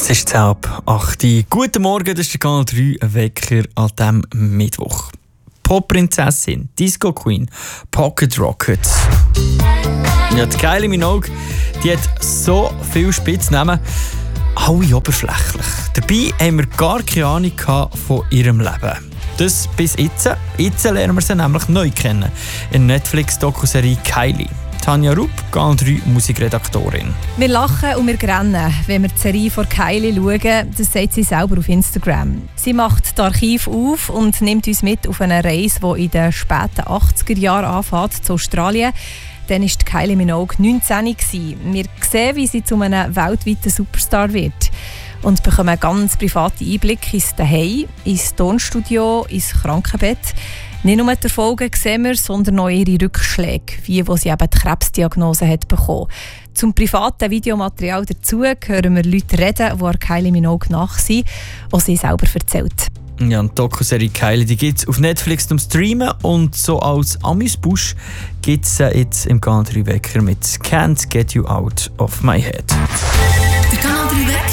Es ist 7:08. Guten Morgen, das ist der Kanal 3 Wecker an diesem Mittwoch. Pop-Prinzessin, Disco Queen, Pocket Rockets. Ja, die Kylie Minogue, die hat so viele Spitznamen, alle oberflächlich. Dabei haben wir gar keine Ahnung von ihrem Leben. Das bis jetzt. Jetzt lernen wir sie nämlich neu kennen. In der Netflix-Dokuserie Kylie. Tanja Rupp, Kanal 3 Musikredaktorin. Wir lachen und wir rennen, wenn wir die Serie von Kylie schauen. Das sagt sie selber auf Instagram. Sie macht das Archiv auf und nimmt uns mit auf eine Reise, die in den späten 80er Jahren anfängt, zu Australien. Dann war Kylie Minogue 19 gewesen. Wir sehen, wie sie zu einem weltweiten Superstar wird. Und bekommen ganz private Einblicke ins Zuhause, ins Tonstudio, ins Krankenbett. Nicht nur die Erfolge sehen wir, sondern auch ihre Rückschläge, wie wo sie eben die Krebsdiagnose hat bekommen. Zum privaten Videomaterial dazu hören wir Leute reden, die Kylie Minogue nach sind, was sie selber erzählt. Ja, die Dokuserie Kylie gibt es auf Netflix zum Streamen und so als Amüsbusch gibt es jetzt im Kanal 3 Wecker mit «Can't Get You Out of My Head». Der Kanal 3 Wecker